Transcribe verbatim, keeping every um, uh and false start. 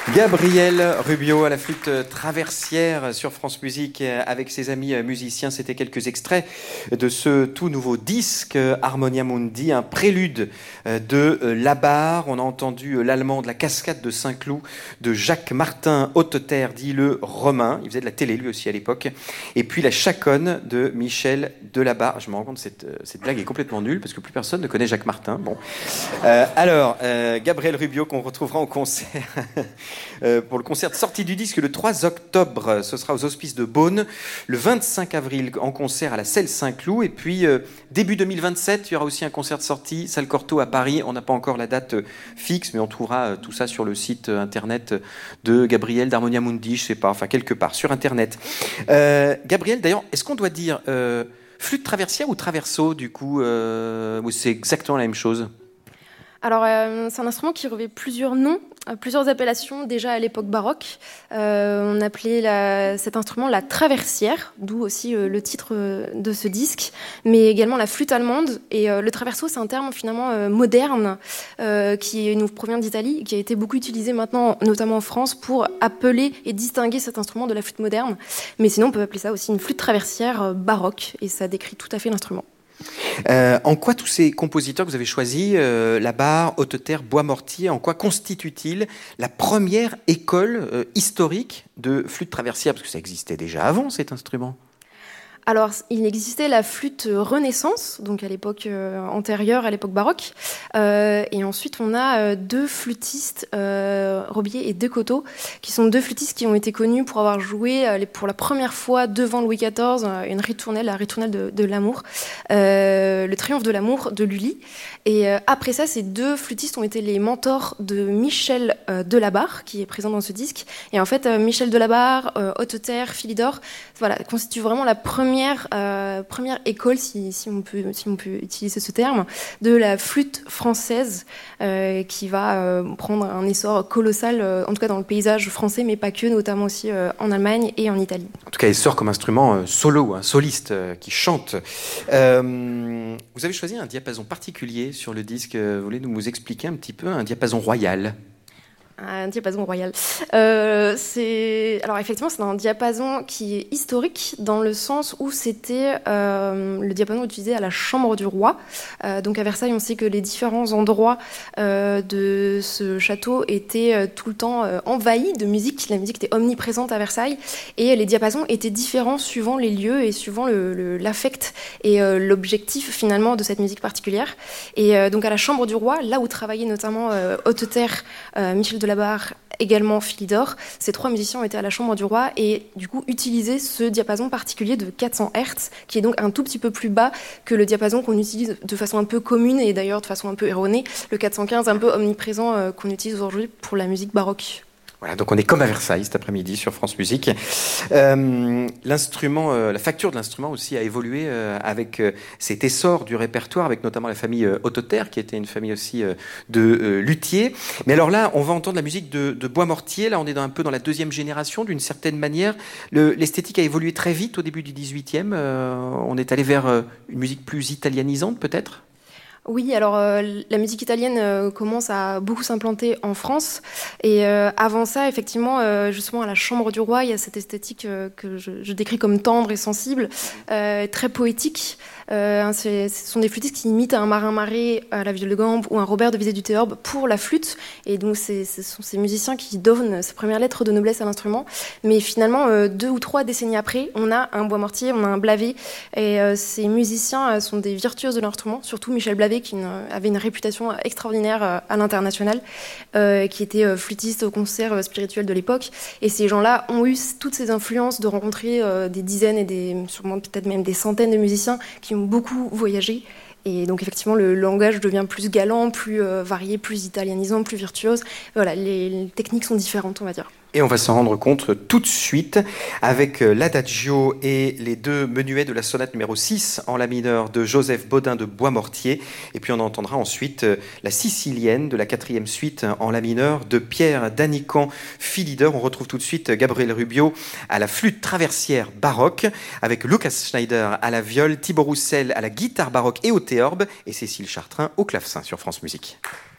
Gabriel Rubio à la flûte traversière sur France Musique avec ses amis musiciens. C'était quelques extraits de ce tout nouveau disque Harmonia Mundi, un prélude de Labarre. On a entendu l'allemand de la Cascade de Saint-Cloud de Jacques Martin Haute-Terre, dit le Romain. Il faisait de la télé lui aussi à l'époque. Et puis la Chaconne de Michel Delabarre. Je me rends compte que cette, cette blague est complètement nulle parce que plus personne ne connaît Jacques Martin. Bon. Euh, alors, euh, Gabriel Rubio qu'on retrouvera en concert. Euh, pour le concert de sortie du disque le trois octobre, ce sera aux Hospices de Beaune, le vingt-cinq avril en concert à la Selle Saint-Cloud, et puis euh, début deux mille vingt-sept, il y aura aussi un concert de sortie Salle Cortot à Paris. On n'a pas encore la date euh, fixe, mais on trouvera euh, tout ça sur le site euh, internet de Gabriel d'Harmonia Mundi, je sais pas, enfin quelque part sur internet. Euh, Gabriel, d'ailleurs, est-ce qu'on doit dire euh, flûte traversière ou traverso du coup, euh, ou c'est exactement la même chose? Alors, euh, c'est un instrument qui revêt plusieurs noms, euh, plusieurs appellations. Déjà à l'époque baroque, euh, on appelait la, cet instrument la traversière, d'où aussi euh, le titre euh, de ce disque, mais également la flûte allemande. Et euh, le traverso, c'est un terme finalement euh, moderne euh, qui nous provient d'Italie, qui a été beaucoup utilisé maintenant, notamment en France, pour appeler et distinguer cet instrument de la flûte moderne. Mais sinon, on peut appeler ça aussi une flûte traversière euh, baroque, et ça décrit tout à fait l'instrument. Euh, en quoi tous ces compositeurs que vous avez choisis, euh, Labarre, Haute-Terre, Boismortier, en quoi constitue-t-il la première école euh, historique de flûte traversière? Parce que ça existait déjà avant cet instrument. Alors, il existait la flûte Renaissance, donc à l'époque euh, antérieure, à l'époque baroque. Euh, et ensuite, on a euh, deux flûtistes, euh, Robier et Descoteaux, qui sont deux flûtistes qui ont été connus pour avoir joué euh, pour la première fois devant Louis quatorze, euh, une ritournelle, la ritournelle de, de l'amour, euh, le triomphe de l'amour de Lully. Et euh, après ça, ces deux flûtistes ont été les mentors de Michel euh, Delabarre, qui est présent dans ce disque. Et en fait, euh, Michel Delabarre, euh, Haute-Terre, Philidor, voilà, constituent vraiment la première Première, euh, première école, si, si, on peut, si on peut utiliser ce terme, de la flûte française euh, qui va euh, prendre un essor colossal, euh, en tout cas dans le paysage français, mais pas que, notamment aussi euh, en Allemagne et en Italie. En tout cas, il sort comme instrument euh, solo, un soliste euh, qui chante. Euh, vous avez choisi un diapason particulier sur le disque. Vous voulez nous expliquer un petit peu un diapason royal? Un diapason royal. Euh, c'est... Alors effectivement, c'est un diapason qui est historique dans le sens où c'était euh, le diapason utilisé à la chambre du roi. Euh, donc à Versailles, on sait que les différents endroits euh, de ce château étaient euh, tout le temps euh, envahis de musique. La musique était omniprésente à Versailles et les diapasons étaient différents suivant les lieux et suivant le, le, l'affect et euh, l'objectif finalement de cette musique particulière. Et euh, donc à la chambre du roi, là où travaillaient notamment euh, Haute-Terre, euh, Michel Delabarre, également Philidor. Ces trois musiciens ont été à la chambre du roi et du coup utilisaient ce diapason particulier de quatre cents hertz, qui est donc un tout petit peu plus bas que le diapason qu'on utilise de façon un peu commune et d'ailleurs de façon un peu erronée, le quatre cent quinze un peu omniprésent euh, qu'on utilise aujourd'hui pour la musique baroque. Voilà, donc on est comme à Versailles cet après-midi sur France Musique. Euh, l'instrument, euh, la facture de l'instrument aussi a évolué euh, avec euh, cet essor du répertoire, avec notamment la famille euh, Haute-Terre, qui était une famille aussi euh, de euh, luthiers. Mais alors là, on va entendre la musique de, de Boismortier. Là, on est dans, un peu dans la deuxième génération, d'une certaine manière. Le, l'esthétique a évolué très vite au début du dix-huitième. Euh, on est allé vers euh, une musique plus italianisante, peut-être ? Oui, alors euh, la musique italienne euh, commence à beaucoup s'implanter en France. Et euh, avant ça, effectivement, euh, justement à la chambre du roi, il y a cette esthétique euh, que je, je décris comme tendre et sensible, euh, très poétique. Euh, c'est, ce sont des flûtistes qui imitent un Marin Maré à la viole de gambe ou un Robert de Visé-du-Théorbe pour la flûte. Et donc, c'est, ce sont ces musiciens qui donnent ces premières lettres de noblesse à l'instrument. Mais finalement, euh, deux ou trois décennies après, on a un Boismortier, on a un Blavet. Et euh, ces musiciens euh, sont des virtuoses de l'instrument, surtout Michel Blavet, qui une, avait une réputation extraordinaire euh, à l'international, euh, qui était euh, flûtiste au concert euh, spirituel de l'époque. Et ces gens-là ont eu toutes ces influences de rencontrer euh, des dizaines et des, sûrement peut-être même des centaines de musiciens qui ont beaucoup voyagé. Et donc effectivement, le langage devient plus galant, plus euh, varié, plus italianisant, plus virtuose. Voilà, les, les techniques sont différentes, on va dire. Et on va s'en rendre compte tout de suite avec l'adagio et les deux menuets de la sonate numéro six en la mineur de Joseph Bodin de Boismortier. Et puis on entendra ensuite la sicilienne de la quatrième suite en la mineur de Pierre Danican Philidor. On retrouve tout de suite Gabriel Rubio à la flûte traversière baroque avec Lucas Schneider à la viole, Thibaut Roussel à la guitare baroque et au théorbe et Cécile Chartrain au clavecin sur France Musique.